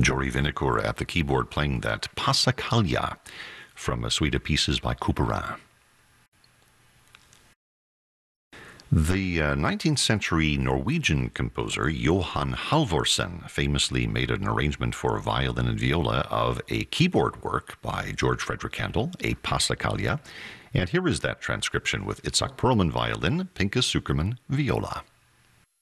Jory Vinokur at the keyboard playing that Passacaglia from a suite of pieces by Couperin. The 19th century Norwegian composer Johan Halvorsen famously made an arrangement for violin and viola of a keyboard work by George Frederick Handel, a Passacaglia. And here is that transcription with Itzhak Perlman violin, Pinchas Zukerman viola.